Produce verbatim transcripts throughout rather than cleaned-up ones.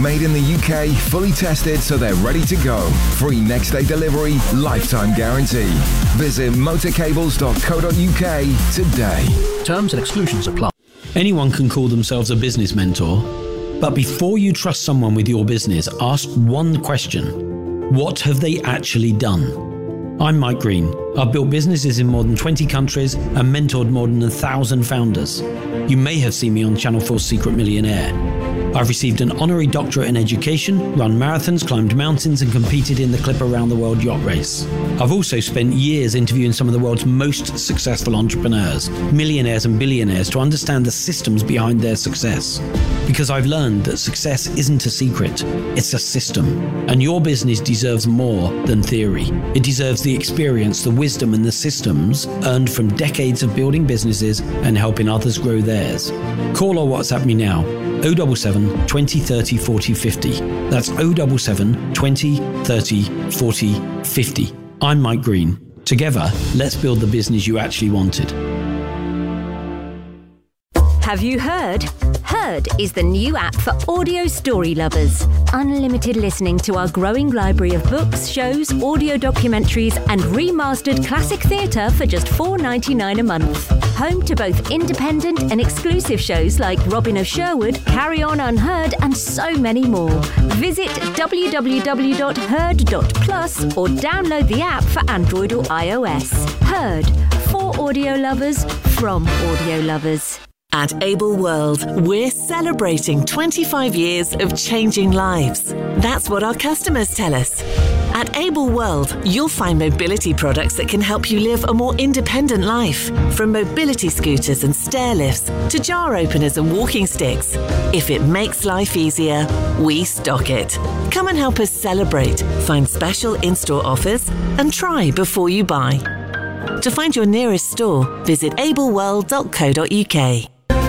Made in the U K, fully tested so they're ready to go. Free next day delivery, lifetime guarantee. Visit motorcables dot co dot U K today. Terms and exclusions apply. Anyone can call themselves a business mentor, but before you trust someone with your business, ask one question. What have they actually done? I'm Mike Green. I've built businesses in more than twenty countries and mentored more than a thousand founders. You may have seen me on Channel four's Secret Millionaire. I've received an honorary doctorate in education, run marathons, climbed mountains, and competed in the Clipper Round the World yacht race. I've also spent years interviewing some of the world's most successful entrepreneurs, millionaires and billionaires, to understand the systems behind their success. Because I've learned that success isn't a secret, it's a system. And your business deserves more than theory. It deserves the experience, the wisdom, and the systems earned from decades of building businesses and helping others grow theirs. Call or WhatsApp me now. oh seven seven, twenty, thirty, forty, fifty. That's oh seven seven, twenty, thirty, forty, fifty. I'm Mike Green. Together, let's build the business you actually wanted. Have you heard? Heard is the new app for audio story lovers. Unlimited listening to our growing library of books, shows, audio documentaries, and remastered classic theatre for just four dollars and ninety-nine cents a month. Home to both independent and exclusive shows like Robin of Sherwood, Carry On Unheard, and so many more. Visit w w w dot heard dot plus or download the app for Android or iOS. Heard, for audio lovers, from audio lovers. At Able World, we're celebrating twenty-five years of changing lives. That's what our customers tell us. At Able World, you'll find mobility products that can help you live a more independent life. From mobility scooters and stair lifts to jar openers and walking sticks. If it makes life easier, we stock it. Come and help us celebrate, find special in-store offers, and try before you buy. To find your nearest store, visit able world dot co dot U K.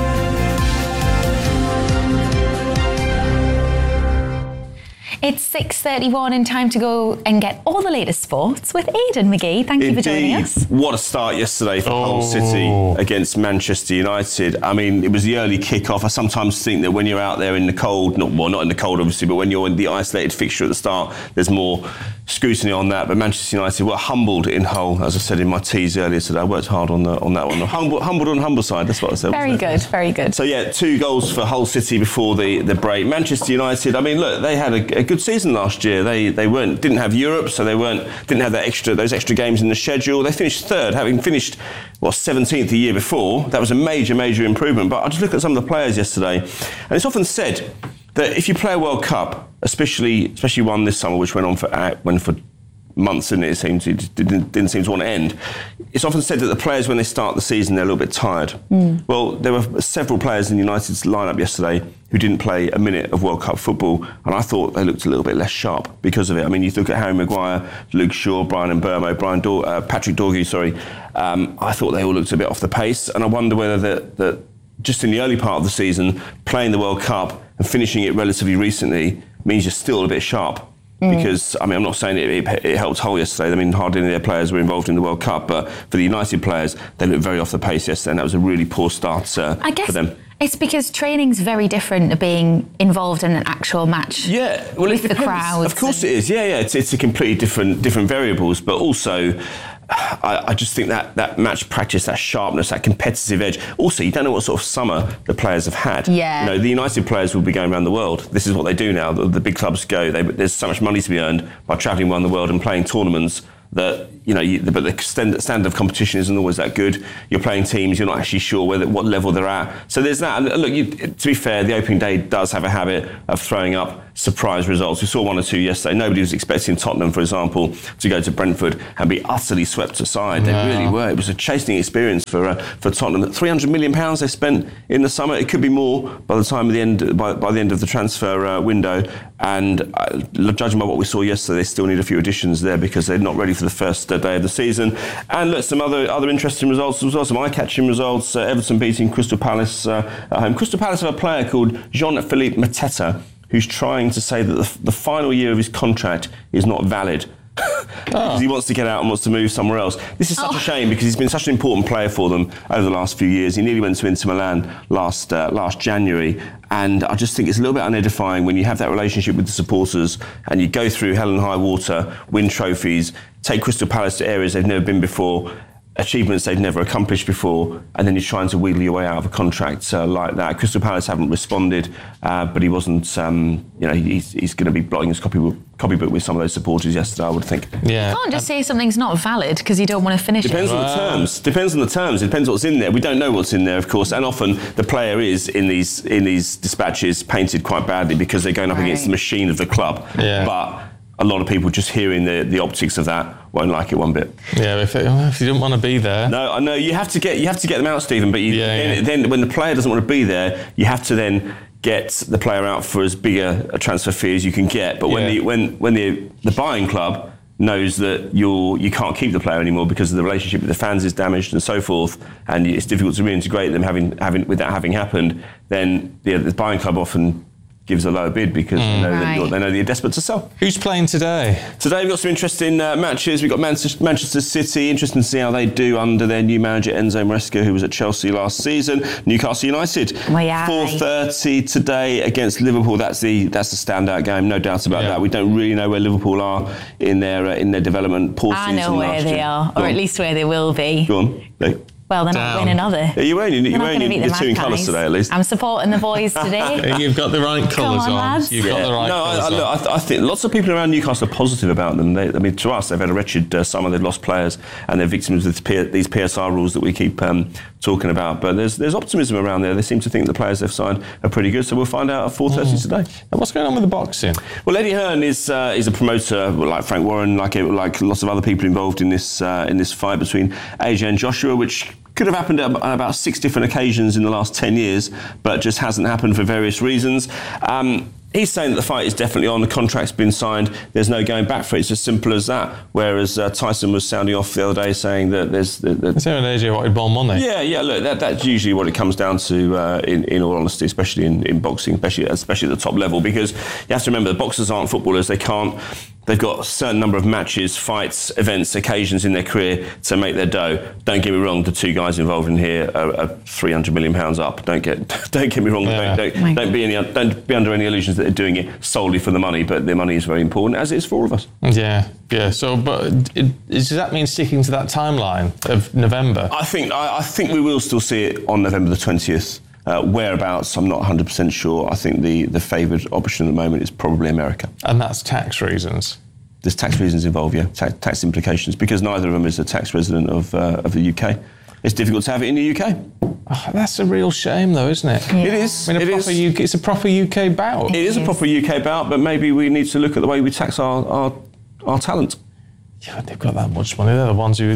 It's six thirty-one and time to go and get all the latest sports with Aidan McGee. Thank you Indeed. for joining us. What a start yesterday for Oh. Hull City against Manchester United. I mean, it was the early kick-off. I sometimes think that when you're out there in the cold, not well, not in the cold obviously, but when you're in the isolated fixture at the start, there's more scrutiny on that. But Manchester United were humbled in Hull, as I said in my tease earlier today. I worked hard on the, on that one. Humbled, humbled on humble side, that's what I said. Very good, very good. So yeah, two goals for Hull City before the, the break. Manchester United, I mean, look, they had a, a good season last year. They they weren't didn't have Europe, so they weren't didn't have that extra those extra games in the schedule. They finished third, having finished well seventeenth the year before. That was a major major improvement. But I just look at some of the players yesterday, and it's often said that if you play a World Cup, especially especially one this summer, which went on for uh, went for months, and it seemed to, it didn't, didn't seem to want to end. It's often said that the players, when they start the season, they're a little bit tired. Mm. Well, there were several players in United's lineup yesterday who didn't play a minute of World Cup football, and I thought they looked a little bit less sharp because of it. I mean, you look at Harry Maguire, Luke Shaw, Brian Mbeumo, Brian Dor- uh, Patrick Dorgu, sorry. Um, I thought they all looked a bit off the pace, and I wonder whether that that just in the early part of the season, playing the World Cup and finishing it relatively recently means you're still a bit sharp. Because, I mean, I'm not saying it, it, it helped Hull yesterday. I mean, hardly any of their players were involved in the World Cup, but for the United players, they looked very off the pace yesterday, and that was a really poor start uh, I guess for them. It's because training's very different to being involved in an actual match. Yeah, well, with it the depends. crowds. Of course it is. Yeah, yeah. It's, it's a completely different different variables, but also. I, I just think that, that match practice, that sharpness, that competitive edge. Also, you don't know what sort of summer the players have had. Yeah. You know, the United players will be going around the world. This is what they do now. The, the big clubs go. They, there's so much money to be earned by travelling around the world and playing tournaments that, you know, you, but the standard of competition isn't always that good. You're playing teams, you're not actually sure whether what level they're at. So there's that. And look, you, to be fair, the opening day does have a habit of throwing up surprise results. We saw one or two yesterday. Nobody was expecting Tottenham, for example, to go to Brentford and be utterly swept aside. They No. really were. It was a chastening experience for uh, for Tottenham. three hundred million pounds they spent in the summer. It could be more by the time of the end by, by the end of the transfer uh, window. And uh, judging by what we saw yesterday, they still need a few additions there because they're not ready for the first uh, day of the season. And look, some other other interesting results as well. Some eye-catching results. Uh, Everton beating Crystal Palace uh, at home. Crystal Palace have a player called Jean-Philippe Mateta, who's trying to say that the, the final year of his contract is not valid. because he wants to get out and wants to move somewhere else. This is such Oh. a shame because he's been such an important player for them over the last few years. He nearly went to Inter Milan last uh, last January, and I just think it's a little bit unedifying when you have that relationship with the supporters and you go through hell and high water, win trophies, take Crystal Palace to areas they've never been before, achievements they've never accomplished before, and then you're trying to wheedle your way out of a contract uh, like that. Crystal Palace haven't responded, uh, but he wasn't, um, you know, he's, he's going to be blotting his copybook, copybook with some of those supporters yesterday, I would think. Yeah. You can't just say something's not valid because you don't want to finish Depends it. on the terms. Depends on the terms. It depends what's in there. We don't know what's in there, of course, and often the player is in these in these dispatches painted quite badly because they're going up Right. against the machine of the club. Yeah. But a lot of people just hearing the, the optics of that won't like it one bit. Yeah, if, it, if you didn't want to be there. No, I know you have to get you have to get them out, Stephen. But you, Yeah, then, yeah. then when the player doesn't want to be there, you have to then get the player out for as big a, a transfer fee as you can get. But when Yeah. the when when the the buying club knows that you're you can't keep the player anymore because of the relationship with the fans is damaged and so forth, and it's difficult to reintegrate them having having with that having happened, then the, the buying club often gives a lower bid because they, know that you're, Right. they know that you're desperate to sell. Who's playing today? Today we've got some interesting uh, matches. We've got Manchester, Manchester City, interesting to see how they do under their new manager Enzo Maresca, who was at Chelsea last season. Newcastle United, Well, yeah. four thirty today against Liverpool. That's the that's the standout game, no doubt about Yeah. that. We don't really know where Liverpool are in their uh, in their development. Poor I season know where last they year. are, Go or on. at least where they will be. Go on. Hey. Well, they're not Down. winning, are they? Yeah, you're wearing, They're you're not wearing gonna your, beat your the two in Magpies. colours today, at least. I'm supporting the boys today. You've got the right colours on, on. lads. You've got Yeah. the right no, I, colours I, look, on. I, th- I think lots of people around Newcastle are positive about them. They, I mean, to us, they've had a wretched uh, summer. They've lost players, and they're victims of this P- these P S R rules that we keep um, talking about. But there's there's optimism around there. They seem to think the players they've signed are pretty good. So we'll find out at four thirty Mm. today. And what's going on with the boxing? Well, Eddie Hearn is uh, is a promoter like Frank Warren, like like lots of other people involved in this uh, in this fight between A J and Joshua, which could have happened on about six different occasions in the last ten years, but just hasn't happened for various reasons. Um, He's saying that the fight is definitely on, the contract's been signed, there's no going back for it. It's as simple as that. Whereas uh, Tyson was sounding off the other day saying that there's... That, that, Is there an A J wanted more money? yeah, yeah, look, that, that's usually what it comes down to, uh, in, in all honesty, especially in, in boxing, especially, especially at the top level, because you have to remember the boxers aren't footballers. They can't... They've got a certain number of matches, fights, events, occasions in their career to make their dough. Don't get me wrong, the two guys involved in here are, are three hundred million pounds up. Don't get don't get me wrong. Yeah. Don't, don't, don't be any don't be under any illusions that they're doing it solely for the money. But the money is very important, as it is for all of us. Yeah, yeah. So, but it, does that mean sticking to that timeline of November? I think I, I think we will still see it on November the twentieth. Uh, whereabouts, I'm not one hundred percent sure. I think the, the favoured option at the moment is probably America. And that's tax reasons. There's tax reasons involved, yeah, tax, tax implications, because neither of them is a tax resident of uh, of the U K. It's difficult to have it in the U K. Oh, that's a real shame, though, isn't it? It is. I mean, a it proper is. U K, it's a proper U K bout. It is a proper U K bout, but maybe we need to look at the way we tax our our, our talent. Yeah, they've got that much money. They're the ones who.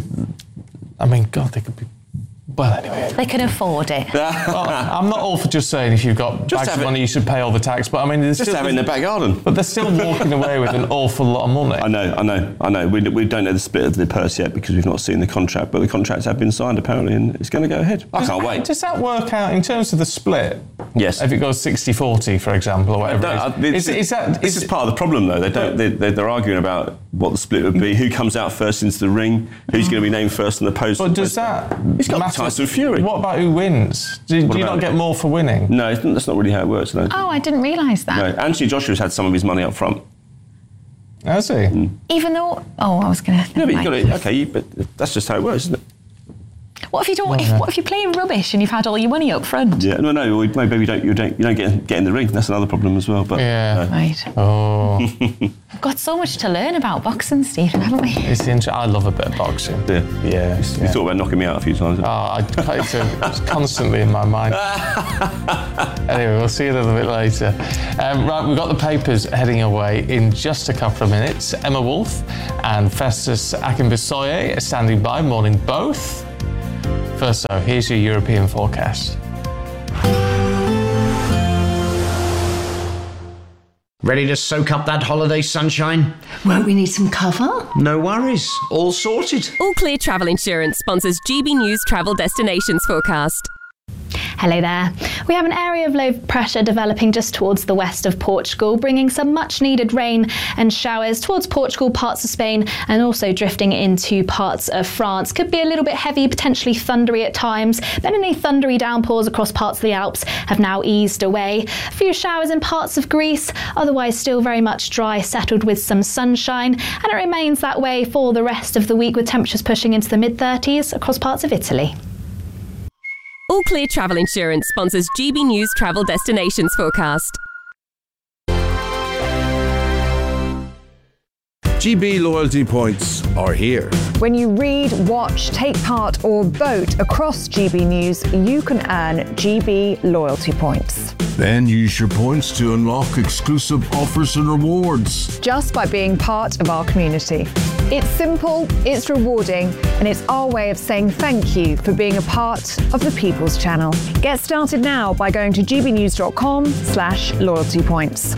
I mean, God, they could be. Well, anyway. They can afford it. Well, I'm not all for just saying if you've got Just bags have of it- money, you should pay all the tax. But I mean, there's Just still, have it in their back garden. but they're still walking away with an awful lot of money. I know, I know, I know. We, we don't know the split of the purse yet because we've not seen the contract, but the contracts have been signed apparently, and it's going to go ahead. I can't wait. Does that work out in terms of the split? Yes. If it goes sixty forty, for example, or whatever. No, it uh, is. Is, is that? this is part of the problem, though. They don't. They, they, they're arguing about what the split would be. Who comes out first into the ring? Who's going to be named first in the post? But does that? He's got matter? Tyson Fury. What about who wins? Do, do you about not get more for winning? No, it's- that's not really how it works. No. Oh, I didn't realise that. No. Anthony Joshua's had some of his money up front. Has he? Even though, oh, I was going to. No, but you got it. Okay, you, but that's just how it works, isn't it? What if you don't? If, what if you're playing rubbish and you've had all your money up front? Yeah. No, no. we- Maybe you don't. You don't. You don't get get in the ring. That's another problem as well. But Yeah. no. Right. Oh, We've got so much to learn about boxing, Stephen, haven't we? it's the inter- I love a bit of boxing. Yeah. Yeah. You yeah. thought about knocking me out a few times. Oh, I, it's, a, it's constantly in my mind. Anyway, we'll see you a little bit later. Um, right, we've got the papers heading away in just a couple of minutes. Emma Wolf and Festus Akinbisoye are standing by, morning both. First, though, here's your European forecast. Ready to soak up that holiday sunshine? Won't we need some cover? No worries, all sorted. All Clear Travel Insurance sponsors G B News Travel Destinations Forecast. Hello there. We have an area of low pressure developing just towards the west of Portugal, bringing some much needed rain and showers towards Portugal, parts of Spain, and also drifting into parts of France. Could be a little bit heavy, potentially thundery at times. Then any thundery downpours across parts of the Alps have now eased away. A few showers in parts of Greece, otherwise still very much dry, settled with some sunshine, and it remains that way for the rest of the week with temperatures pushing into the mid thirties across parts of Italy. All Clear Travel Insurance sponsors G B News Travel Destinations Forecast. G B loyalty points are here. When you read, watch, take part or vote across G B News, you can earn G B loyalty points. Then use your points to unlock exclusive offers and rewards. Just by being part of our community. It's simple, it's rewarding, and it's our way of saying thank you for being a part of the People's Channel. Get started now by going to gbnews.com slash loyalty points.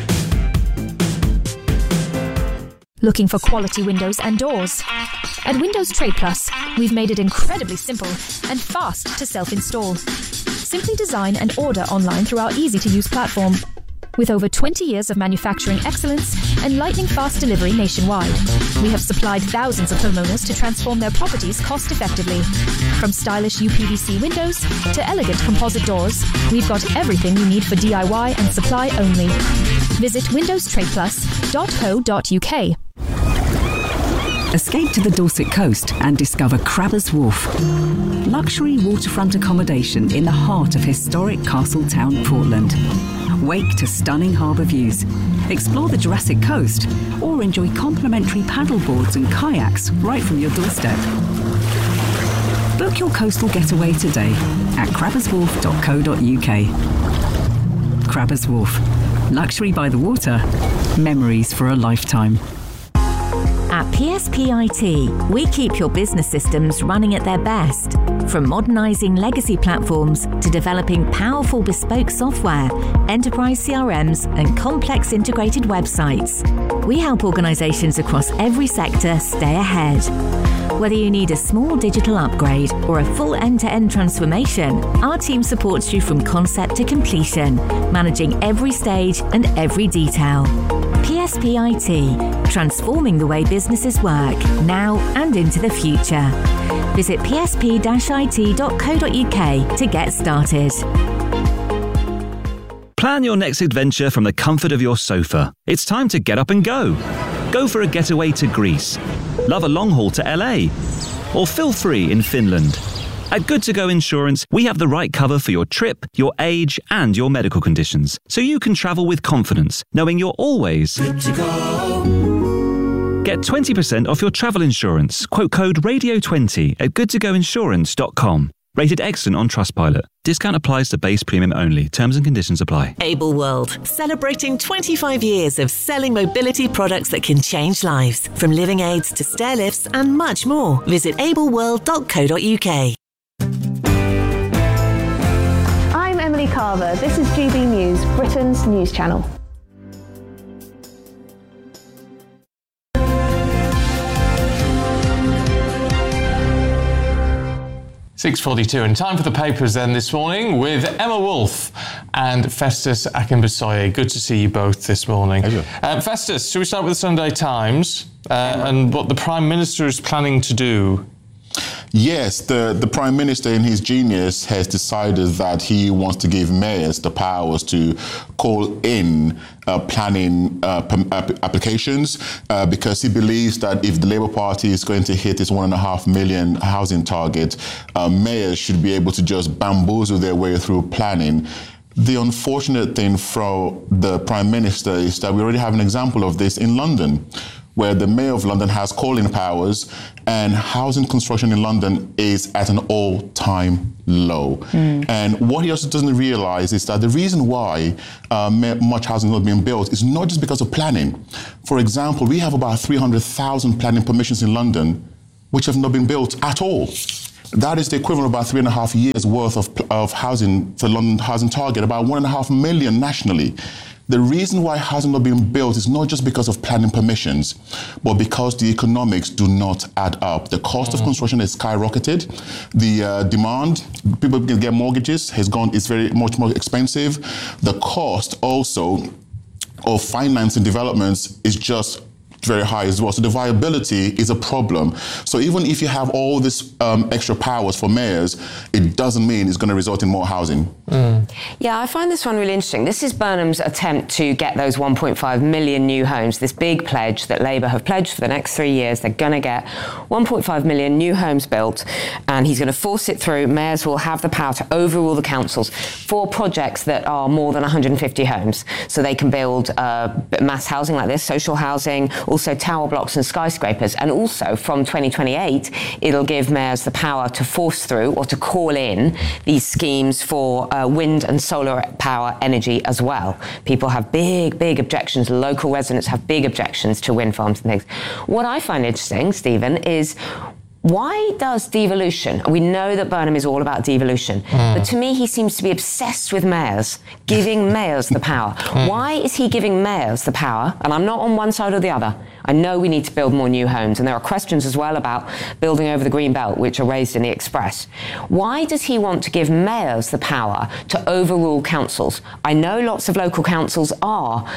Looking for quality windows and doors? At Windows Trade Plus, we've made it incredibly simple and fast to self-install. Simply design and order online through our easy-to-use platform. With over twenty years of manufacturing excellence and lightning-fast delivery nationwide, we have supplied thousands of homeowners to transform their properties cost-effectively. From stylish U P V C windows to elegant composite doors, we've got everything you need for D I Y and supply only. Visit windows trade plus dot co dot U K. Escape to the Dorset coast and discover Crabbers Wharf. Luxury waterfront accommodation in the heart of historic Castletown, Portland. Wake to stunning harbour views. Explore the Jurassic Coast or enjoy complimentary paddleboards and kayaks right from your doorstep. Book your coastal getaway today at crabbers wharf dot co dot U K. Crabbers Wharf. Luxury by the water. Memories for a lifetime. At P S P I T, we keep your business systems running at their best. From modernising legacy platforms to developing powerful bespoke software, enterprise C R Ms and complex integrated websites. We help organisations across every sector stay ahead. Whether you need a small digital upgrade or a full end-to-end transformation, our team supports you from concept to completion, managing every stage and every detail. P S P I T, transforming the way businesses work, now and into the future. Visit p s p dash i t dot co dot U K to get started. Plan your next adventure from the comfort of your sofa. It's time to get up and go. Go for a getaway to Greece. Love a long haul to L A. Or feel free in Finland. At Good To Go Insurance, we have the right cover for your trip, your age, and your medical conditions, so you can travel with confidence, knowing you're always good to go. Get twenty percent off your travel insurance. Quote code radio twenty at good to go insurance dot com. Rated excellent on Trustpilot. Discount applies to base premium only. Terms and conditions apply. Able World, celebrating twenty-five years of selling mobility products that can change lives. From living aids to stair lifts and much more. Visit able world dot co dot U K. I'm Emily Carver. This is G B News, Britain's news channel. six forty-two, and time for the papers then this morning with Emma Wolfe and Festus Akinbisoye. Good to see you both this morning. Uh, Festus, should we start with the Sunday Times uh, and what the Prime Minister is planning to do? Yes, the, the Prime Minister in his genius has decided that he wants to give mayors the powers to call in uh, planning uh, applications uh, because he believes that if the Labour Party is going to hit its one and a half million housing target, uh, mayors should be able to just bamboozle their way through planning. The unfortunate thing for the Prime Minister is that we already have an example of this in London, where the Mayor of London has calling powers and housing construction in London is at an all-time low. Mm. And what he also doesn't realise is that the reason why uh, much housing is not being built is not just because of planning. For example, we have about three hundred thousand planning permissions in London which have not been built at all. That is the equivalent of about three and a half years worth of, of housing for London housing target, about one and a half million nationally. The reason why housing not being built is not just because of planning permissions, but because the economics do not add up. The cost mm. of construction has skyrocketed. The uh, demand, people can get mortgages, has gone, it's very much more expensive. The cost also of financing developments is just very high as well. So the viability is a problem. So even if you have all this um, extra powers for mayors, it doesn't mean it's going to result in more housing. Mm. Yeah, I find this one really interesting. This is Burnham's attempt to get those one point five million new homes, this big pledge that Labour have pledged for the next three years. They're going to get one point five million new homes built, and he's going to force it through. Mayors will have the power to overrule the councils for projects that are more than one hundred fifty homes. So they can build uh, mass housing like this, social housing, also tower blocks and skyscrapers. And also from twenty twenty-eight, it'll give mayors the power to force through or to call in these schemes for uh, wind and solar power energy as well. People have big, big objections. Local residents have big objections to wind farms and things. What I find interesting, Stephen, is why does devolution, we know that Burnham is all about devolution, mm. but to me he seems to be obsessed with mayors, giving mayors the power. Mm. Why is he giving mayors the power? And I'm not on one side or the other. I know we need to build more new homes, and there are questions as well about building over the green belt, which are raised in the Express. Why does he want to give mayors the power to overrule councils? I know lots of local councils are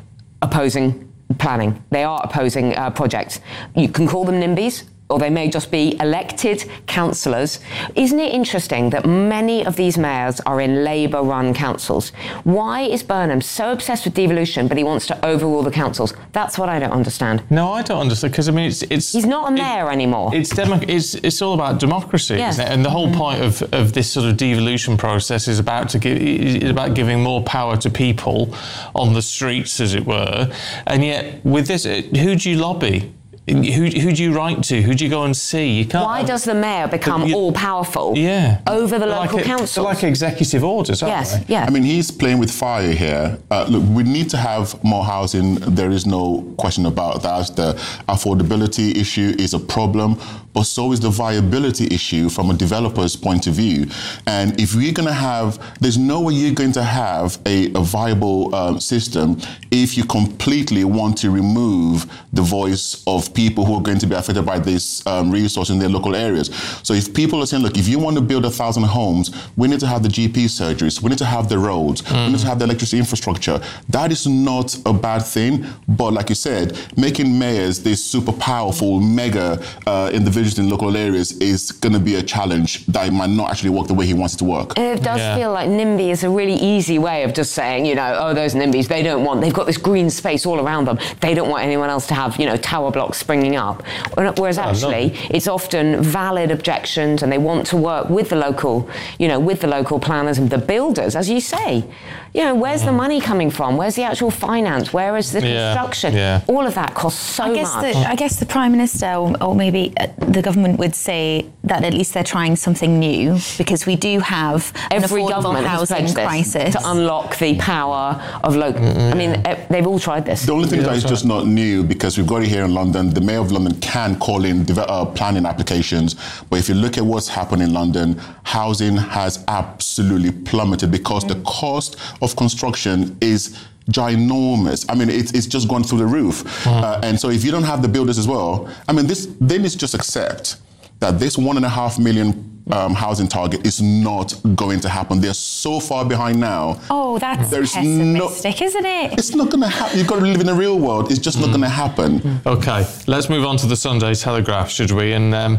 opposing planning. They are opposing uh, projects. You can call them NIMBYs, or they may just be elected councillors. Isn't it interesting that many of these mayors are in Labour-run councils? Why is Burnham so obsessed with devolution, but he wants to overrule the councils? That's what I don't understand. No, I don't understand, because, I mean, it's... it's He's not a mayor it, anymore. It's, demo- it's it's all about democracy, yes. isn't it? And the whole point of, of this sort of devolution process is about to give, is about giving more power to people on the streets, as it were. And yet, with this, who do you lobby? Who, who do you write to? Who do you go and see? You can't. Why does the mayor become you, all-powerful yeah. over the they're local like councils? They're like executive orders, aren't yes, they? Yeah. I mean, he's playing with fire here. Uh, look, we need to have more housing. There is no question about that. The affordability issue is a problem, but so is the viability issue from a developer's point of view. And if we're going to have, there's no way you're going to have a, a viable uh, system if you completely want to remove the voice of people who are going to be affected by this um, resource in their local areas. So if people are saying, look, if you want to build a thousand homes, we need to have the G P surgeries, we need to have the roads, mm. we need to have the electricity infrastructure. That is not a bad thing, but like you said, making mayors this super powerful, mega uh, individuals in local areas is going to be a challenge that might not actually work the way he wants it to work. It does yeah. feel like NIMBY is a really easy way of just saying, you know, oh, those NIMBYs, they don't want, they've got this green space all around them. They don't want anyone else to have, you know, tower blocks springing up. Whereas actually, it's often valid objections, and they want to work with the local, you know, with the local planners and the builders, as you say. You know, where's the money coming from? Where's the actual finance? Where is the yeah. construction? Yeah. All of that costs so I guess much. The, I guess the Prime Minister, or, or maybe the government, would say that at least they're trying something new, because we do have every an affordable government housing has crisis to unlock the power of local. Mm-hmm. I mean, they've all tried this. The only thing yeah, that is just not new, because we've got it here in London, the Mayor of London can call in uh, planning applications, but if you look at what's happened in London, housing has absolutely plummeted because mm. the cost of construction is ginormous. I mean, it's it's just gone through the roof. Mm. Uh, and so if you don't have the builders as well, I mean, this then it's just accept that this one and a half million um, housing target is not going to happen. They're so far behind now. Oh, that's There's pessimistic, no, isn't it? It's not going to happen. You've got to live in the real world. It's just mm. not going to happen. OK, let's move on to the Sunday Telegraph, should we? And um,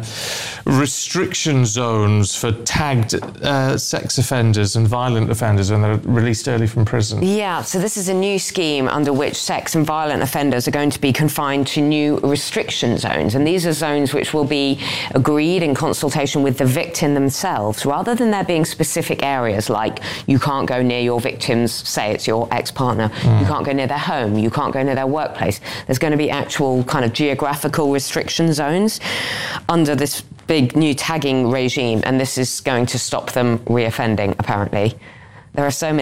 restriction zones for tagged uh, sex offenders and violent offenders when they're released early from prison. Yeah, so this is a new scheme under which sex and violent offenders are going to be confined to new restriction zones. And these are zones which will be agreed in consultation with the victim themselves, rather than there being specific areas like you can't go near your victims, say it's your ex-partner, mm. you can't go near their home, you can't go near their workplace. There's going to be actual kind of geographical restriction zones under this big new tagging regime, and this is going to stop them reoffending, apparently. There are so many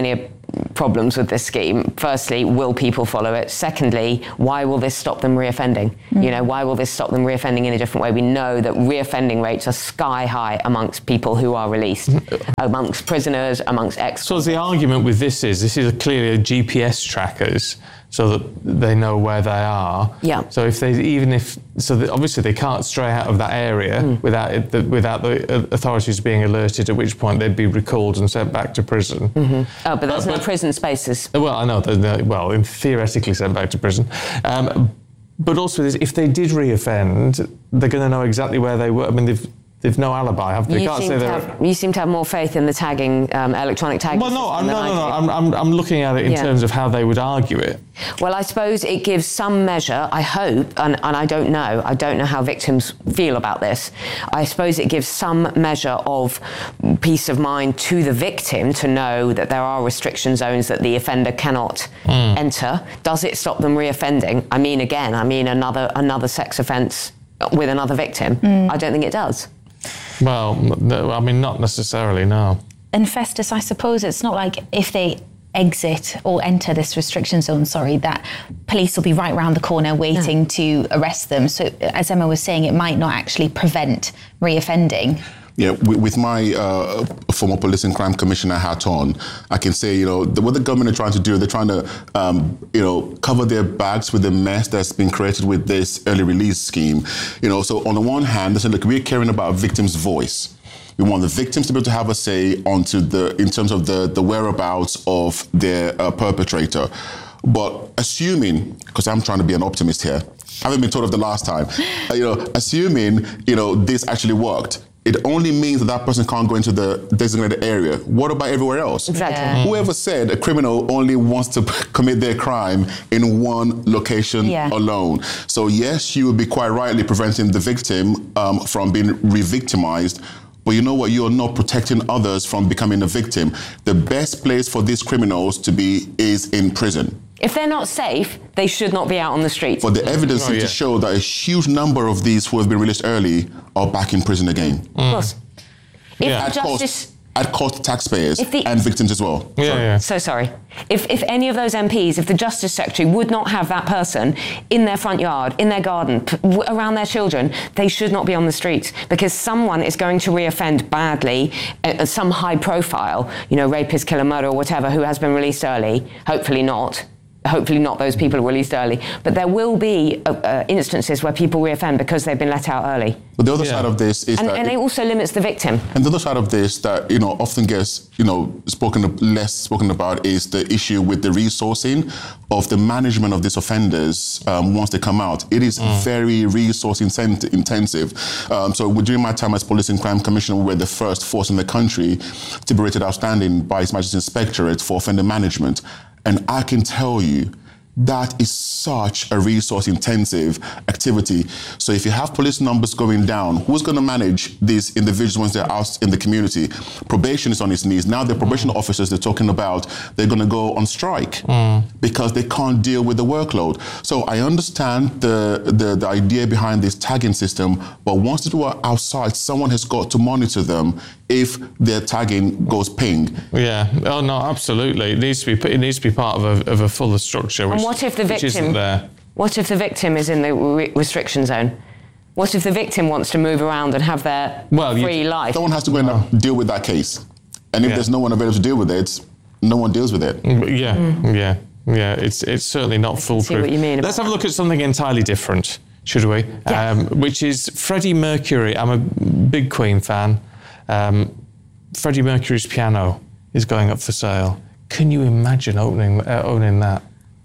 problems with this scheme. Firstly, will people follow it? Secondly, why will this stop them reoffending? Mm. You know, why will this stop them reoffending in a different way? We know that reoffending rates are sky high amongst people who are released, amongst prisoners, amongst ex. So the argument with this is, this is a clearly a G P S trackers, so that they know where they are. Yeah. So if they, even if, so that obviously they can't stray out of that area mm. without it, the, without the authorities being alerted, at which point they'd be recalled and sent back to prison. Mm-hmm. Oh, but there's uh, no but, prison spaces. Well, I know, no, well, in theoretically sent back to prison. Um, but also, if they did reoffend, they're going to know exactly where they were. I mean, they've, They've no alibi, have they? You, can't seem say to have, you seem to have more faith in the tagging, um, electronic tagging. Well, no, I'm, no, no, no, no. I'm, I'm, I'm looking at it in yeah. terms of how they would argue it. Well, I suppose it gives some measure, I hope, and, and I don't know, I don't know how victims feel about this. I suppose it gives some measure of peace of mind to the victim to know that there are restriction zones that the offender cannot mm. enter. Does it stop them reoffending? I mean, again, I mean another another sex offence with another victim. Mm. I don't think it does. Well, no, I mean, not necessarily, no. And Festus, I suppose it's not like if they exit or enter this restriction zone, sorry, that police will be right round the corner waiting no. to arrest them. So, as Emma was saying, it might not actually prevent reoffending. Yeah, with my uh, former police and crime commissioner hat on, I can say, you know, the, what the government are trying to do, they're trying to, um, you know, cover their backs with the mess that's been created with this early release scheme. You know, so on the one hand, they say, look, we're caring about victims' voice. We want the victims to be able to have a say onto the, in terms of the, the whereabouts of their uh, perpetrator. But assuming, because I'm trying to be an optimist here, I haven't been told of the last time, uh, you know, assuming, you know, this actually worked, it only means that that person can't go into the designated area. What about everywhere else? Exactly. Yeah. Whoever said a criminal only wants to commit their crime in one location yeah. alone? So yes, you would be quite rightly preventing the victim um, from being re-victimized. But you know what? You're not protecting others from becoming a victim. The best place for these criminals to be is in prison. If they're not safe, they should not be out on the streets. But the evidence seems oh, yeah. to show that a huge number of these who have been released early are back in prison again. Mm. Of course. If yeah. the justice... Cost, at cost to taxpayers the, and victims as well. Yeah, yeah. So sorry. If, if any of those M Ps, if the Justice Secretary would not have that person in their front yard, in their garden, p- around their children, they should not be on the streets, because someone is going to reoffend badly, uh, some high profile, you know, rapist, killer, murderer, or whatever, who has been released early, hopefully not. Hopefully not those people are released early. But there will be uh, uh, instances where people reoffend because they've been let out early. But the other yeah. side of this is and, that... And it, it also limits the victim. And the other side of this that, you know, often gets, you know, spoken less spoken about is the issue with the resourcing of the management of these offenders um, once they come out. It is mm. very resource intensive. Um, so during my time as Police and Crime Commissioner, we were the first force in the country to be rated outstanding by His Majesty's Inspectorate for offender management. And I can tell you, that is such a resource-intensive activity. So if you have police numbers going down, who's going to manage these individuals once they're out in the community? Probation is on its knees. Now the probation mm. officers they're talking about, they're going to go on strike mm. because they can't deal with the workload. So I understand the, the, the idea behind this tagging system, but once people are outside, someone has got to monitor them if their tagging goes ping. Yeah, oh no, absolutely. It needs to be it needs to be part of a, of a fuller structure. Which, and what if the which victim? Isn't there. What if the victim is in the re- restriction zone? What if the victim wants to move around and have their well, free you, life? Someone has to go in and deal with that case, and if yeah. there's no one available to deal with it, no one deals with it. Yeah, mm. yeah, yeah. It's it's certainly not I foolproof. See what you mean Let's have a look at something entirely different, should we? Yeah. Um, which is Freddie Mercury. I'm a big Queen fan. Um, Freddie Mercury's piano is going up for sale. Can you imagine opening uh, owning that?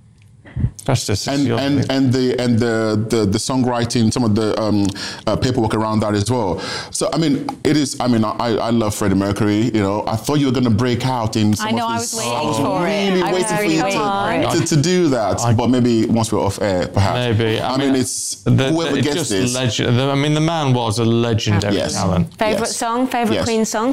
Festus, and and, and the and the, the the songwriting, some of the um, uh, paperwork around that as well. So I mean, it is. I mean, I, I love Freddie Mercury. You know, I thought you were going to break out in. Some I know. of I his, was waiting I was for really it. I waiting was for you to, to, to do that. I, but maybe once we're off air, perhaps. Maybe. I, I mean, mean, it's the, whoever the, gets this. Legend, the, I mean, the man was a legendary yes. talent. Favorite yes. song? Favorite yes. Queen song?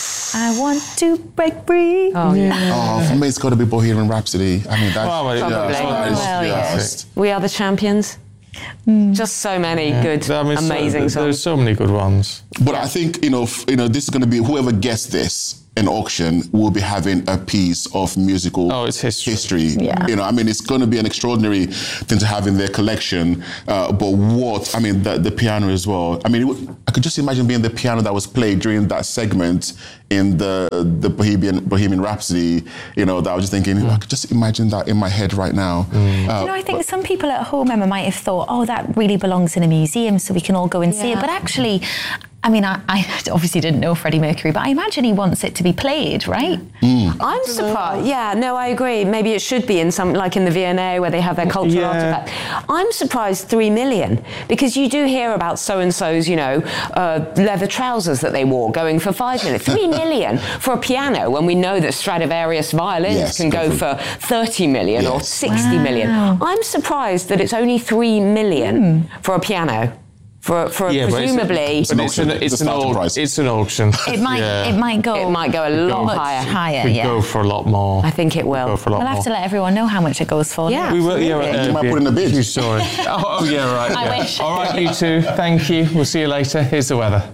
I want to break free. Oh, yeah. Oh, for me, it's got to be Bohemian Rhapsody. I mean, that's well, yeah, probably. that is Well, just. We Are the Champions. Mm. Just so many yeah. good, I mean, amazing so, songs. There's so many good ones. But yeah. I think, you know, f- you know, this is going to be whoever gets this, an auction, we'll be having a piece of musical oh, it's history. history. Yeah. You know, I mean, it's going to be an extraordinary thing to have in their collection. Uh, but what, I mean, the, the piano as well. I mean, it, I could just imagine being the piano that was played during that segment in the the Bohemian Bohemian Rhapsody. You know, that I was just thinking, mm. I could just imagine that in my head right now. Mm. Uh, you know, I think some people at home, Emma, might have thought, oh, that really belongs in a museum, so we can all go and yeah. see it. But actually, I mean, I, I obviously didn't know Freddie Mercury, but I imagine he wants it to be played, right? Mm. I'm surprised. Yeah, no, I agree. Maybe it should be in some, like in the V and A where they have their cultural yeah. artifact. I'm surprised three million, because you do hear about so-and-so's, you know, uh, leather trousers that they wore going for five million. Three million for a piano, when we know that Stradivarius violins yes, can go for thirty million yes. or sixty wow. million. I'm surprised that it's only three million mm. for a piano. For, for yeah, presumably, it's, an, it's, an, it's, an, au- it's an auction. It might, yeah. it might go, it might go a lot much higher. higher. Could yeah. go for a lot more. I think it will. Go for a lot we'll more. have to let everyone know how much it goes for. Yeah, we will. Yeah, uh, you might put in the bid. Sorry. oh, oh, yeah, right. I yeah. wish. All right, you two. Thank you. We'll see you later. Here's the weather.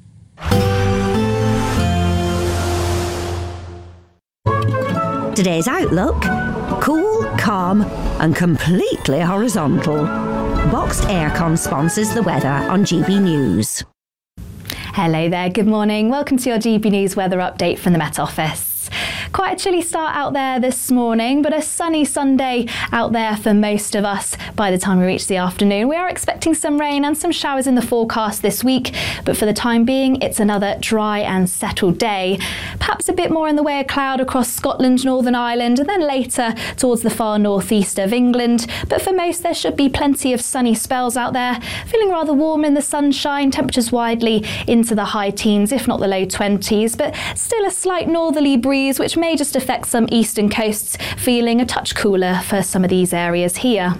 Today's outlook: cool, calm, and completely horizontal. Boxed Aircon sponsors the weather on G B News. Hello there, good morning. Welcome to your G B News weather update from the Met Office. Quite a chilly start out there this morning, but a sunny Sunday out there for most of us by the time we reach the afternoon. We are expecting some rain and some showers in the forecast this week, but for the time being, it's another dry and settled day. Perhaps a bit more in the way of cloud across Scotland, Northern Ireland, and then later towards the far northeast of England. But for most, there should be plenty of sunny spells out there. Feeling rather warm in the sunshine, temperatures widely into the high teens, if not the low twenties, but still a slight northerly breeze, which may just affect some eastern coasts, feeling a touch cooler for some of these areas here.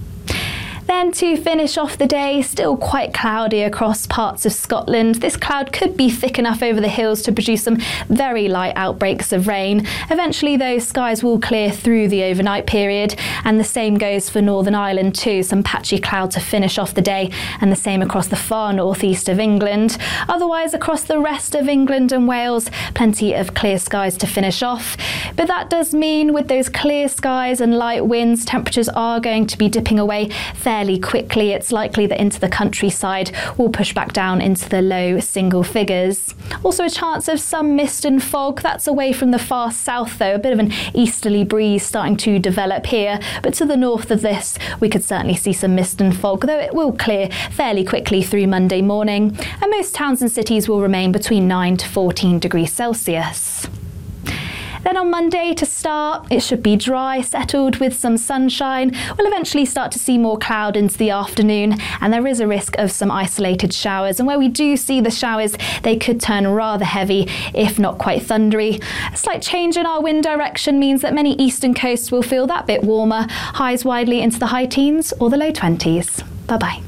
Then to finish off the day, still quite cloudy across parts of Scotland. This cloud could be thick enough over the hills to produce some very light outbreaks of rain. Eventually, those skies will clear through the overnight period, and the same goes for Northern Ireland too. Some patchy cloud to finish off the day, and the same across the far northeast of England. Otherwise, across the rest of England and Wales, plenty of clear skies to finish off. But that does mean with those clear skies and light winds, temperatures are going to be dipping away fairly quickly. It's likely that into the countryside will push back down into the low single figures. Also a chance of some mist and fog. That's away from the far south though, a bit of an easterly breeze starting to develop here, but to the north of this we could certainly see some mist and fog, though it will clear fairly quickly through Monday morning, and most towns and cities will remain between nine to fourteen degrees Celsius. Then on Monday to start, it should be dry, settled with some sunshine. We'll eventually start to see more cloud into the afternoon, and there is a risk of some isolated showers. And where we do see the showers, they could turn rather heavy, if not quite thundery. A slight change in our wind direction means that many eastern coasts will feel that bit warmer, highs widely into the high teens or the low twenties. Bye-bye.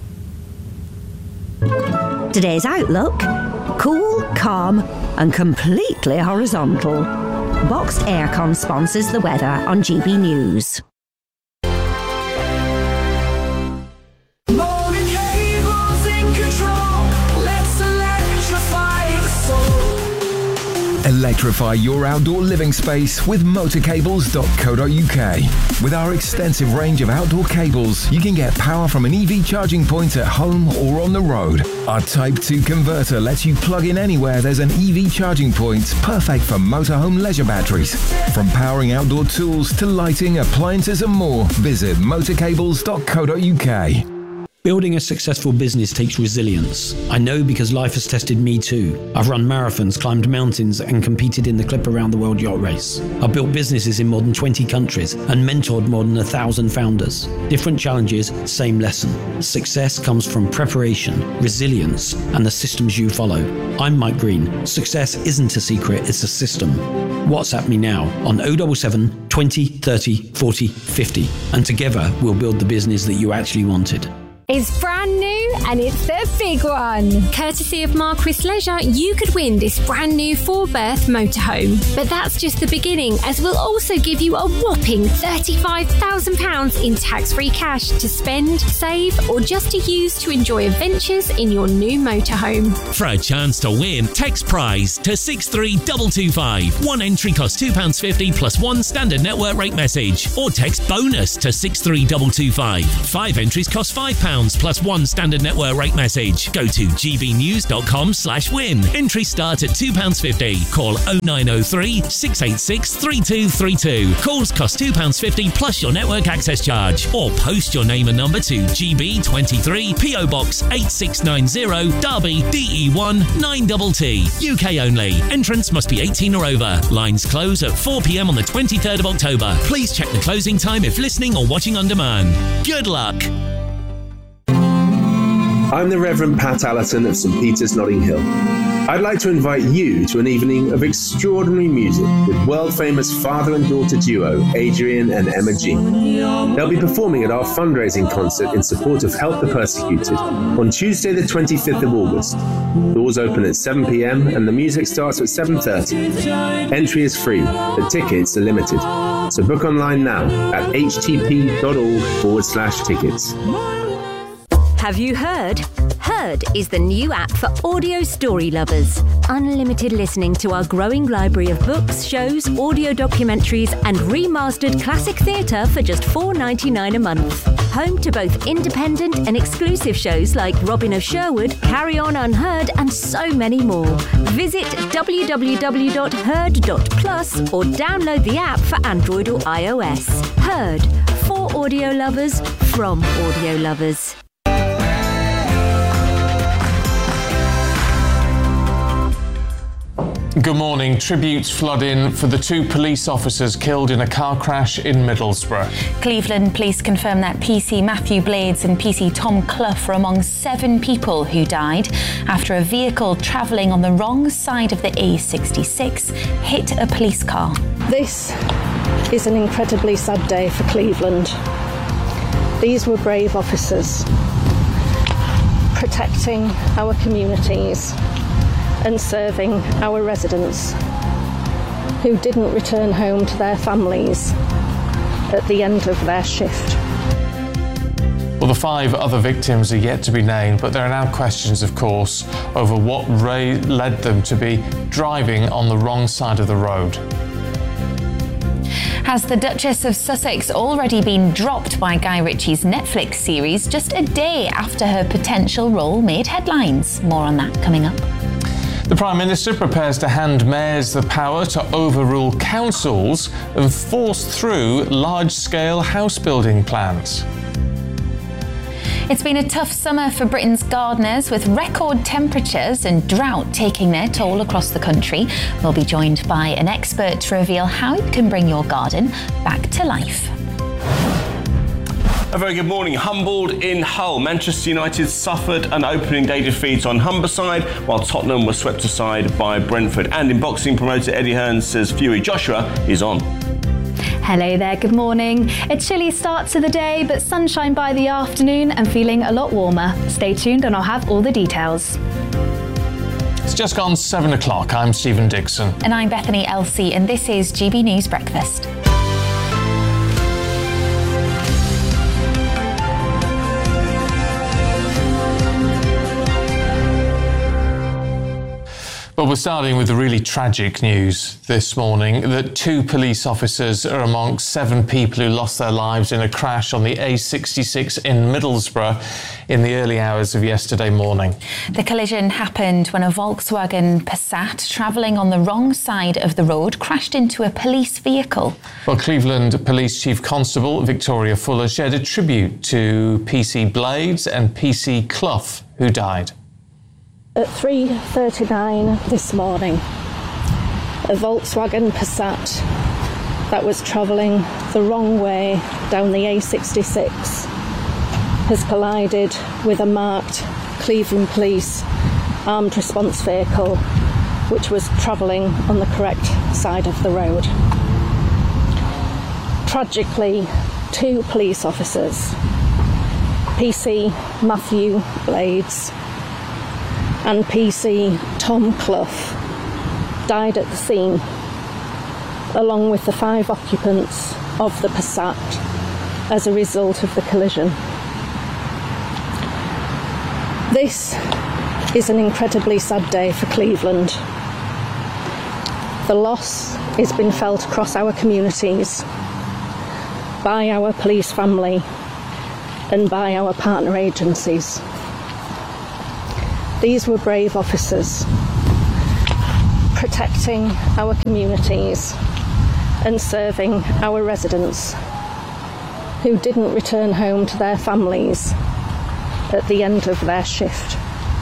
Today's outlook: cool, calm, and completely horizontal. Boxed Aircon sponsors the weather on G B News. Electrify your outdoor living space with motor cables dot co dot U K. With our extensive range of outdoor cables, you can get power from an E V charging point at home or on the road. Our Type two converter lets you plug in anywhere there's an E V charging point, perfect for motorhome leisure batteries. From powering outdoor tools to lighting, appliances and more, visit motor cables dot co dot U K. Building a successful business takes resilience. I know because life has tested me too. I've run marathons, climbed mountains, and competed in the Clip Around the World yacht race. I've built businesses in more than twenty countries and mentored more than a thousand founders. Different challenges, same lesson. Success comes from preparation, resilience, and the systems you follow. I'm Mike Green. Success isn't a secret, it's a system. WhatsApp me now on oh seven seven, twenty, thirty, forty, fifty, and together we'll build the business that you actually wanted. is brand new and it's the big one. Courtesy of Marquis Leisure, you could win this brand new four-berth motorhome. But that's just the beginning, as we'll also give you a whopping thirty-five thousand pounds in tax-free cash to spend, save, or just to use to enjoy adventures in your new motorhome. For a chance to win, text prize to six three two two five. One entry costs two pounds fifty plus one standard network rate message. Or text bonus to six three two two five. Five entries cost five pounds plus one standard network rate message. Go to gbnews.com slash win. Entries start at two pounds fifty. Call oh nine oh three, six eight six, three two three two. Calls cost two pounds fifty plus your network access charge. Or post your name and number to G B twenty-three, P O Box eight six nine zero, Derby, D E one nine T T. U K only. Entrance must be eighteen or over. Lines close at four p.m. on the twenty-third of October. Please check the closing time if listening or watching on demand. Good luck. I'm the Reverend Pat Allerton of St Peter's, Notting Hill. I'd like to invite you to an evening of extraordinary music with world-famous father and daughter duo Adrian and Emma G. They'll be performing at our fundraising concert in support of Help the Persecuted on Tuesday the twenty-fifth of August. Doors open at seven p.m. and the music starts at seven thirty. Entry is free, but tickets are limited. So book online now at htp.org forward slash tickets. Have you heard? Heard is the new app for audio story lovers. Unlimited listening to our growing library of books, shows, audio documentaries, and remastered classic theatre for just four dollars ninety-nine a month. Home to both independent and exclusive shows like Robin of Sherwood, Carry On Unheard, and so many more. Visit w w w dot heard dot plus or download the app for Android or iOS. Heard, for audio lovers, from audio lovers. Good morning. Tributes flood in for the two police officers killed in a car crash in Middlesbrough. Cleveland police confirm that P C Matthew Blades and P C Tom Clough are among seven people who died after a vehicle travelling on the wrong side of the A sixty-six hit a police car. This is an incredibly sad day for Cleveland. These were brave officers protecting our communities and serving our residents who didn't return home to their families at the end of their shift. Well, the five other victims are yet to be named, but there are now questions, of course, over what ra- led them to be driving on the wrong side of the road. Has the Duchess of Sussex already been dropped by Guy Ritchie's Netflix series just a day after her potential role made headlines? More on that coming up. The Prime Minister prepares to hand mayors the power to overrule councils and force through large-scale house-building plans. It's been a tough summer for Britain's gardeners, with record temperatures and drought taking their toll across the country. We'll be joined by an expert to reveal how you can bring your garden back to life. A very good morning. Humbled in Hull. Manchester United suffered an opening day defeat on Humberside, while Tottenham was swept aside by Brentford. And in boxing, promoter Eddie Hearn says Fury Joshua is on. Hello there, good morning. A chilly start to the day, but sunshine by the afternoon and feeling a lot warmer. Stay tuned and I'll have all the details. It's just gone seven o'clock. I'm Stephen Dixon. And I'm Bethany Elsey, and this is G B News Breakfast. Well, we're starting with the really tragic news this morning that two police officers are amongst seven people who lost their lives in a crash on the A sixty-six in Middlesbrough in the early hours of yesterday morning. The collision happened when a Volkswagen Passat travelling on the wrong side of the road crashed into a police vehicle. Well, Cleveland Police Chief Constable Victoria Fuller shared a tribute to P C Blades and P C Clough, who died. At three thirty-nine this morning, a Volkswagen Passat that was travelling the wrong way down the A sixty-six has collided with a marked Cleveland Police armed response vehicle which was travelling on the correct side of the road. Tragically, two police officers P C Matthew Blades and P C Tom Clough died at the scene, along with the five occupants of the Passat as a result of the collision. This is an incredibly sad day for Cleveland. The loss has been felt across our communities, by our police family and by our partner agencies. These were brave officers protecting our communities and serving our residents who didn't return home to their families at the end of their shift.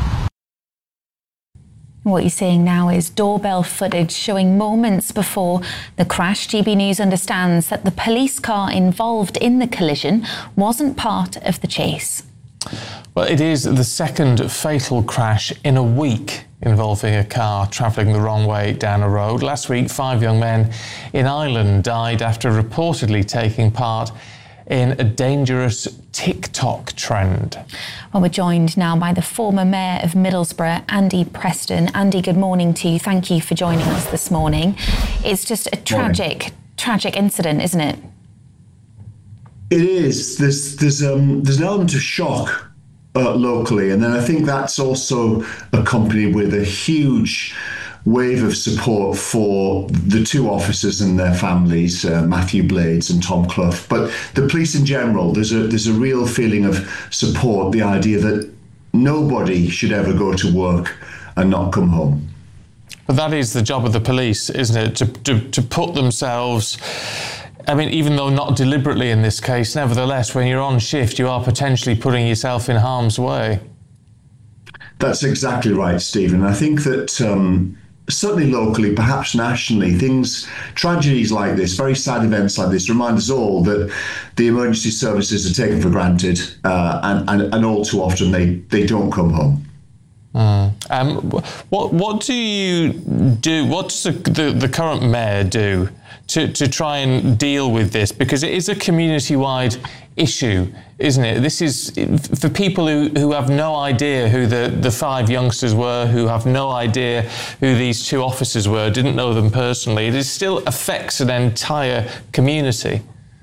What you're seeing now is doorbell footage showing moments before the crash. G B News understands that the police car involved in the collision wasn't part of the chase. Well, it is the second fatal crash in a week involving a car travelling the wrong way down a road. Last week, five young men in Ireland died after reportedly taking part in a dangerous TikTok trend. Well, we're joined now by the former Mayor of Middlesbrough, Andy Preston. Andy, good morning to you. Thank you for joining us this morning. It's just a tragic, morning. tragic incident, isn't it? It is. There's there's um there's an element of shock uh, locally, and then I think that's also accompanied with a huge wave of support for the two officers and their families, uh, Matthew Blades and Tom Clough. But the police in general, there's a there's a real feeling of support, the idea that nobody should ever go to work and not come home. But that is the job of the police, isn't it? To, to, to put themselves, I mean, even though not deliberately in this case, nevertheless, when you're on shift, you are potentially putting yourself in harm's way. That's exactly right, Stephen. I think that um, certainly locally, perhaps nationally, things, tragedies like this, very sad events like this, remind us all that the emergency services are taken for granted, uh, and, and, and all too often they, they don't come home. Mm. Um, what what do you do? What does the, the, the current mayor do to, to try and deal with this? Because it is a community-wide issue, isn't it? This is for people who, who have no idea who the, the five youngsters were, who have no idea who these two officers were, didn't know them personally. It is still affects an entire community.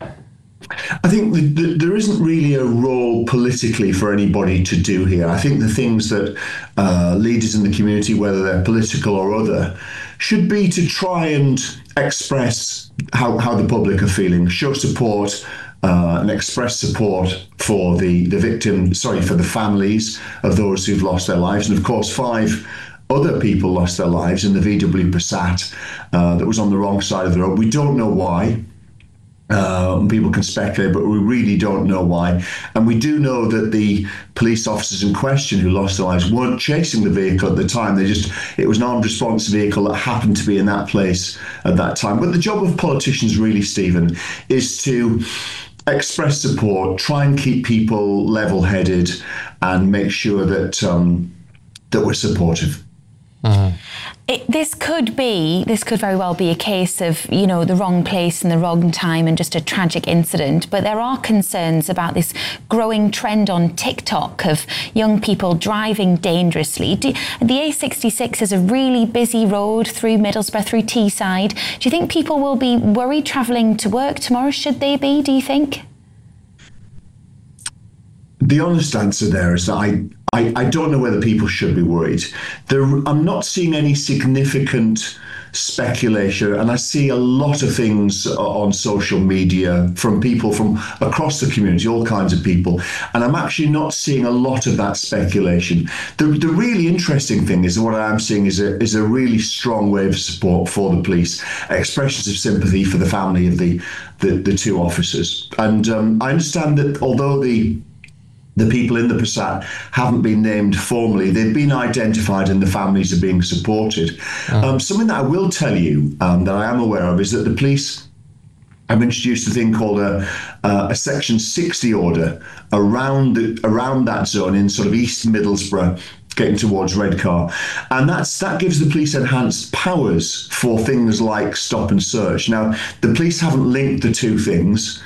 I think the, the, there isn't really a role politically for anybody to do here. I think the things that uh, leaders in the community, whether they're political or other, should be to try and express how, how the public are feeling, show support, Uh, and express support for the, the victim, sorry, for the families of those who've lost their lives. And of course, five other people lost their lives in the V W Passat uh, that was on the wrong side of the road. We don't know why. Uh, people can speculate, but we really don't know why. And we do know that the police officers in question who lost their lives weren't chasing the vehicle at the time. They just, it was an armed response vehicle that happened to be in that place at that time. But the job of politicians really, Stephen, is to express support, try and keep people level-headed, and make sure that um, that we're supportive. Mm-hmm. It, this could be, this could very well be a case of, you know, the wrong place and the wrong time and just a tragic incident. But there are concerns about this growing trend on TikTok of young people driving dangerously. Do, the A sixty-six is a really busy road through Middlesbrough, through Teesside. Do you think people will be worried travelling to work tomorrow? Should they be, do you think? The honest answer there is that I, I, I don't know whether people should be worried. There, I'm not seeing any significant speculation, and I see a lot of things on social media from people from across the community, all kinds of people, and I'm actually not seeing a lot of that speculation. The, the really interesting thing is what I am seeing is a, is a really strong wave of support for the police, expressions of sympathy for the family of the, the, the two officers. And um, I understand that although the The people in the Passat haven't been named formally, they've been identified and the families are being supported. Oh. Um, something that I will tell you um, that I am aware of is that the police have introduced a thing called a, uh, a Section sixty order around the, around that zone in sort of East Middlesbrough, getting towards Redcar. And that's that gives the police enhanced powers for things like stop and search. Now, the police haven't linked the two things.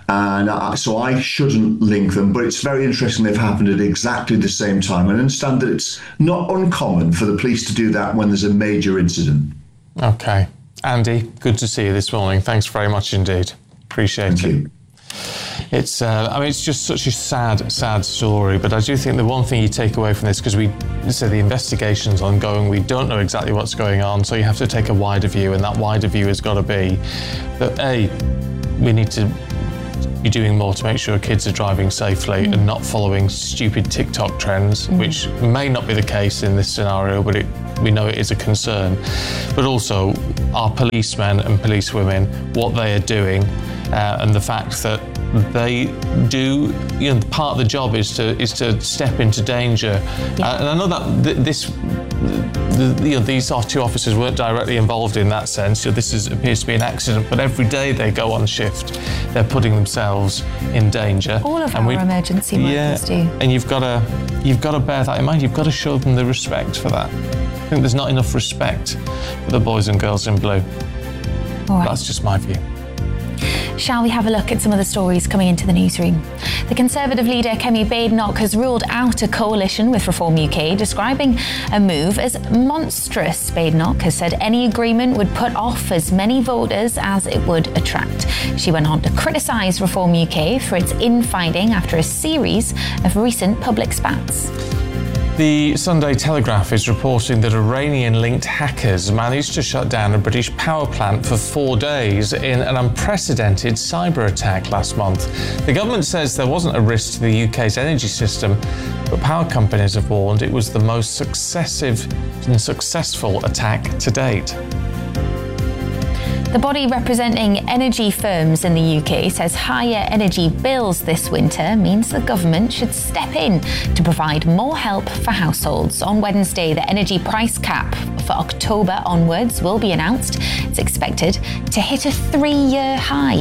And I, so I shouldn't link them, but it's very interesting they've happened at exactly the same time. And I understand that it's not uncommon for the police to do that when there's a major incident. Okay. Andy, good to see you this morning. Thanks very much indeed. Appreciate Thank it. you. It's, uh, I mean, it's just such a sad, sad story. But I do think the one thing you take away from this, because we say the investigation's ongoing, we don't know exactly what's going on, so you have to take a wider view, and that wider view has got to be that A, we need to be doing more to make sure kids are driving safely mm. and not following stupid TikTok trends, mm. which may not be the case in this scenario, but it, we know it is a concern. But also our policemen and policewomen, what they are doing, uh, and the fact that they do, you know, part of the job is to is to step into danger. Yeah. Uh, and I know that th- this, the, you know, these two officers weren't directly involved in that sense. So this is, appears to be an accident, but every day they go on shift, they're putting themselves in danger. All of and our emergency workers yeah, do. And you've got to you've got to bear that in mind. You've got to show them the respect for that. I think there's not enough respect for the boys and girls in blue. All right. That's just my view. Shall we have a look at some of the stories coming into the newsroom? The Conservative leader Kemi Badenoch has ruled out a coalition with Reform U K, describing a move as monstrous. Badenoch has said any agreement would put off as many voters as it would attract. She went on to criticise Reform U K for its infighting after a series of recent public spats. The Sunday Telegraph is reporting that Iranian-linked hackers managed to shut down a British power plant for four days in an unprecedented cyber attack last month. The government says there wasn't a risk to the U K's energy system, but power companies have warned it was the most successive and successful attack to date. The body representing energy firms in the U K says higher energy bills this winter means the government should step in to provide more help for households. On Wednesday, the energy price cap for October onwards will be announced. It's expected to hit a three-year high.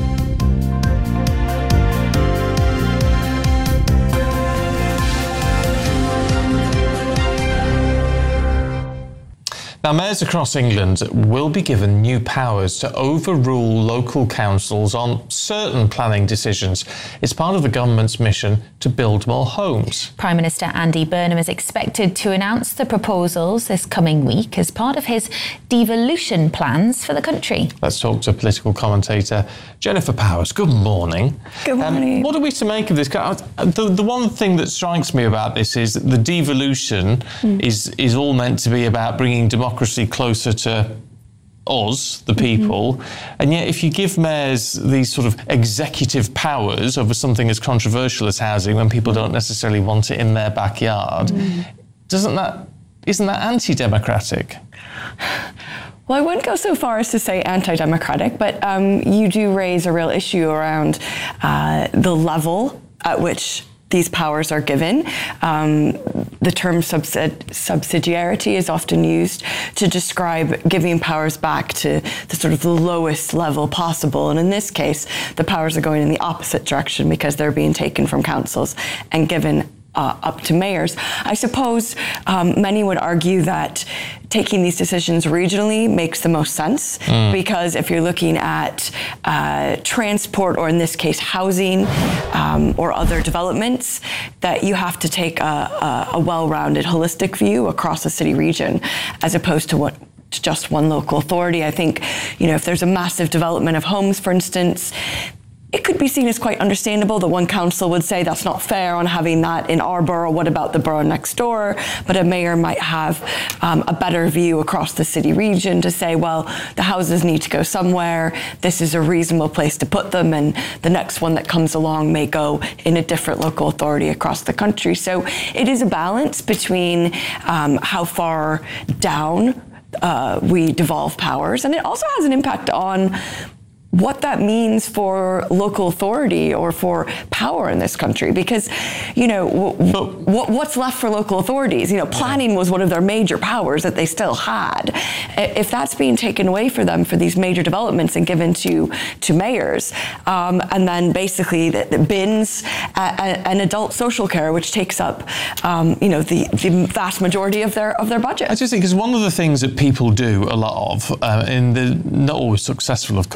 Now, mayors across England will be given new powers to overrule local councils on certain planning decisions. It's part of the government's mission to build more homes. Prime Minister Andy Burnham is expected to announce the proposals this coming week as part of his devolution plans for the country. Let's talk to political commentator Jennifer Powers. Good morning. Good morning. Um, what are we to make of this? The, the one thing that strikes me about this is that the devolution mm. is, is all meant to be about bringing democracy democracy closer to us, the people, mm-hmm. and yet if you give mayors these sort of executive powers over something as controversial as housing when people don't necessarily want it in their backyard, mm. doesn't that, isn't that anti-democratic? Well, I wouldn't go so far as to say anti-democratic, but um, you do raise a real issue around uh, the level at which these powers are given. Um, the term subsidi- subsidiarity is often used to describe giving powers back to the sort of the lowest level possible. And in this case, the powers are going in the opposite direction because they're being taken from councils and given Uh, up to mayors. I suppose um, many would argue that taking these decisions regionally makes the most sense mm. because if you're looking at uh, transport, or in this case housing, um, or other developments, that you have to take a, a, a well-rounded holistic view across the city region as opposed to what to just one local authority. I think, you know, if there's a massive development of homes, for instance, it could be seen as quite understandable that one council would say that's not fair on having that in our borough. What about the borough next door? But a mayor might have um, a better view across the city region to say, well, the houses need to go somewhere. This is a reasonable place to put them. And the next one that comes along may go in a different local authority across the country. So it is a balance between um, how far down uh, we devolve powers. And it also has an impact on what that means for local authority or for power in this country, because, you know, w- w- what's left for local authorities? You know, planning was one of their major powers that they still had. If that's being taken away for them for these major developments and given to to mayors, um, and then basically the, the bins uh, and adult social care, which takes up, um, you know, the, the vast majority of their of their budget. I just think it's one of the things that people do a lot of, uh, and they're not always successful, of course, but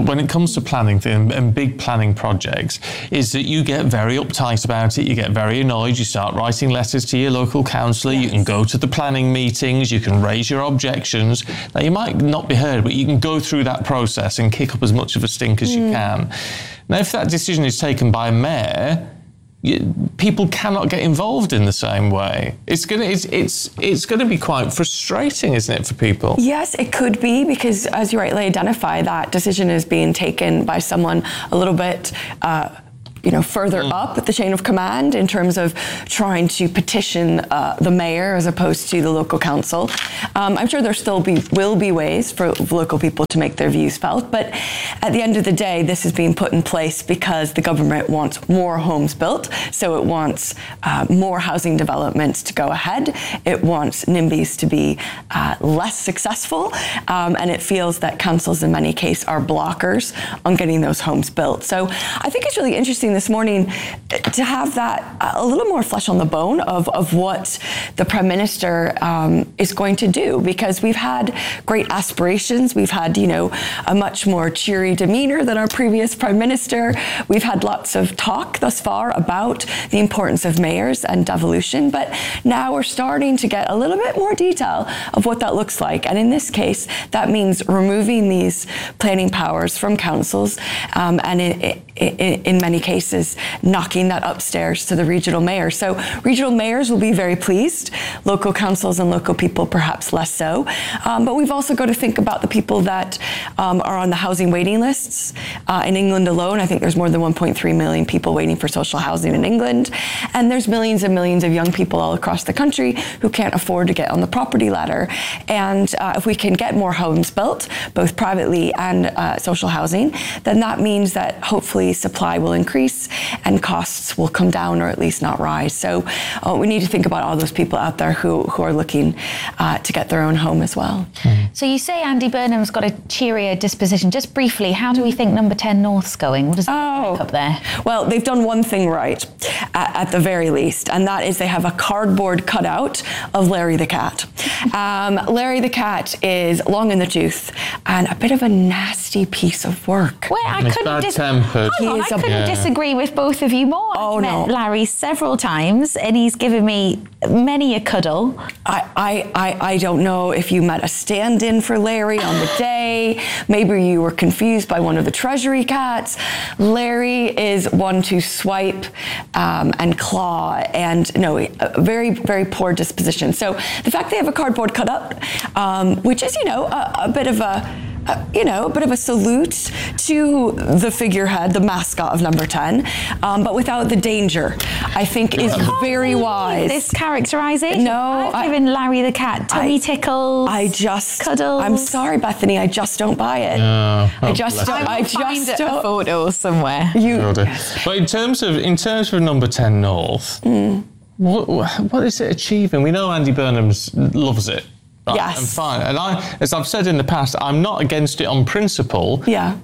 when it comes to planning and, and big planning projects is that you get very uptight about it, you get very annoyed, you start writing letters to your local councillor, yes. You can go to the planning meetings, you can raise your objections. Now, you might not be heard, but you can go through that process and kick up as much of a stink as mm. you can. Now, if that decision is taken by a mayor, you, people cannot get involved in the same way. It's gonna, it's, it's, it's gonna be quite frustrating, isn't it, for people? Yes, it could be, because as you rightly identify, that decision is being taken by someone a little bit uh, you know, further mm. up the chain of command in terms of trying to petition uh, the mayor as opposed to the local council. Um, I'm sure there still be, will be ways for local people to make their views felt, but at the end of the day, this is being put in place because the government wants more homes built, so it wants uh, more housing developments to go ahead. It wants NIMBYs to be uh, less successful, um, and it feels that councils in many cases are blockers on getting those homes built. So I think it's really interesting this morning to have that a little more flesh on the bone of, of what the Prime Minister um, is going to do, because we've had great aspirations. We've had, you know, a much more cheery demeanor than our previous Prime Minister. We've had lots of talk thus far about the importance of mayors and devolution, but now we're starting to get a little bit more detail of what that looks like. And in this case, that means removing these planning powers from councils, um, and in, in, in many cases, is knocking that upstairs to the regional mayor. So regional mayors will be very pleased, local councils and local people perhaps less so. Um, but we've also got to think about the people that um, are on the housing waiting lists. Uh, in England alone, I think there's more than one point three million people waiting for social housing in England. And there's millions and millions of young people all across the country who can't afford to get on the property ladder. And uh, if we can get more homes built, both privately and uh, social housing, then that means that hopefully supply will increase and costs will come down, or at least not rise. So uh, we need to think about all those people out there who, who are looking uh, to get their own home as well. Mm. So you say Andy Burnham's got a cheerier disposition. Just briefly, how do we think Number ten North's going? What does oh, look up there? Well, they've done one thing right, at, at the very least, and that is they have a cardboard cutout of Larry the Cat. Um, Larry the Cat is long in the tooth and a bit of a nasty piece of work. Well, I He's couldn't, dis- bad-tempered. Hold on, I couldn't yeah. disagree with both of you more. Oh, I've no. met Larry several times and he's given me many a cuddle. I, I, I, I don't know if you met a stand-in for Larry on the day. Maybe you were confused by one of the Treasury cats. Larry is one to swipe um, and claw, and no, a very, very poor disposition. So the fact they have a cardboard cutout, um, which is, you know, a, a bit of a Uh, you know, a bit of a salute to the figurehead, the mascot of Number ten, um, but without the danger, I think is very wise. This characterization. No, I've I, given Larry the Cat tummy I, tickles. I just cuddles. I'm sorry, Bethany. I just don't buy it. No, I just don't. I, I just find don't. a photo somewhere. You. But in terms of in terms of Number ten North, mm. what what is it achieving? We know Andy Burnham loves it. Right, yes. I'm fine. And I, as I've said in the past, I'm not against it on principle. Yeah.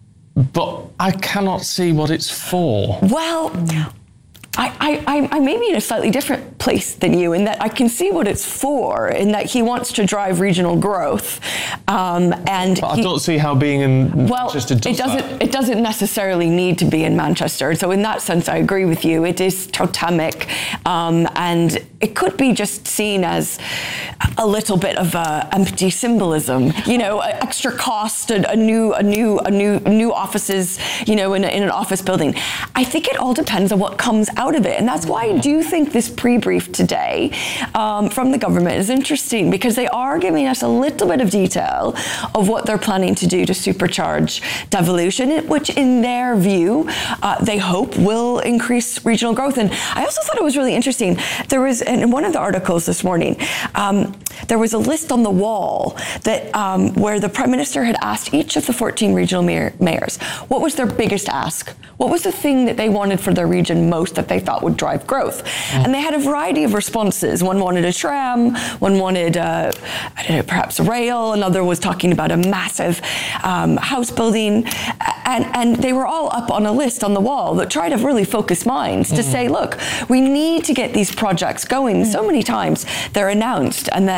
But I cannot see what it's for. Well, I, I, I may be in a slightly different place than you in that I can see what it's for, in that he wants to drive regional growth. Um, and but he, I don't see how being in well, Manchester does it doesn't, that. It doesn't necessarily need to be in Manchester. So in that sense, I agree with you. It is totemic. Um, and it could be just seen as a little bit of a empty symbolism, you know, extra cost, a, a new, a new, a new, new offices, you know, in, a, in an office building. I think it all depends on what comes out of it. And that's why I do think this pre-brief today um, from the government is interesting, because they are giving us a little bit of detail of what they're planning to do to supercharge devolution, which in their view, uh, they hope will increase regional growth. And I also thought it was really interesting. There was, in one of the articles this morning, um, there was a list on the wall that um, where the Prime Minister had asked each of the fourteen regional mayor, mayors, what was their biggest ask? What was the thing that they wanted for their region most that they thought would drive growth? Mm. And they had a variety of responses. One wanted a tram, one wanted uh, I don't know, perhaps a rail, another was talking about a massive um, house building. And, and they were all up on a list on the wall that tried to really focus minds mm. to say, look, we need to get these projects going. Mm. So many times they're announced and then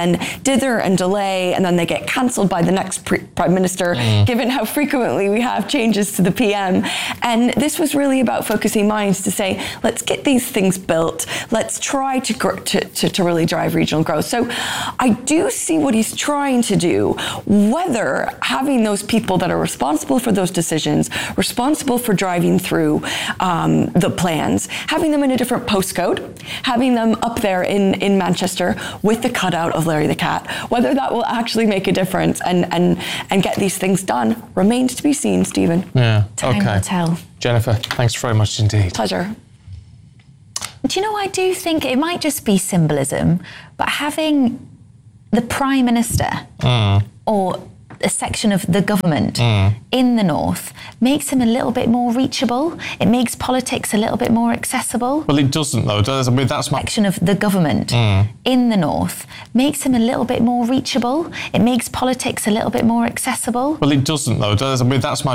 then dither and delay, and then they get cancelled by the next pre- Prime Minister, mm. given how frequently we have changes to the P M. And this was really about focusing minds to say, let's get these things built. Let's try to, gr- to, to, to really drive regional growth. So I do see what he's trying to do, whether having those people that are responsible for those decisions, responsible for driving through um, the plans, having them in a different postcode, having them up there in, in Manchester with the cutout of Larry the Cat, whether that will actually make a difference and, and, and get these things done remains to be seen, Stephen. Yeah, Time okay. will tell. Jennifer, thanks very much indeed. Pleasure. Do you know, I do think it might just be symbolism, but having the Prime Minister mm. or a section of the government mm. in the north makes him a little bit more reachable. It makes politics a little bit more accessible. Well, it doesn't, though, does it? I mean, that's my... Section of the government mm. in the north makes him a little bit more reachable. It makes politics a little bit more accessible. Well, it doesn't, though, does it? I mean, that's my